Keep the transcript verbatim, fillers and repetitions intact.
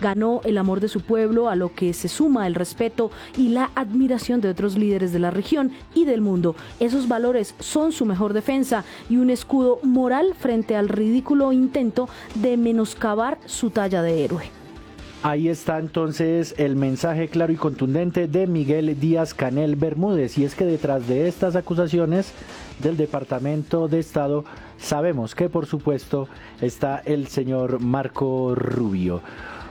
ganó el amor de su pueblo, a lo que se suma el respeto y la admiración de otros líderes de la región y del mundo. Esos valores son su mejor defensa y un escudo moral frente al ridículo intento de menoscabar su talla de héroe. Ahí está entonces el mensaje claro y contundente de Miguel Díaz-Canel Bermúdez, y es que detrás de estas acusaciones del Departamento de Estado sabemos que por supuesto está el señor Marco Rubio.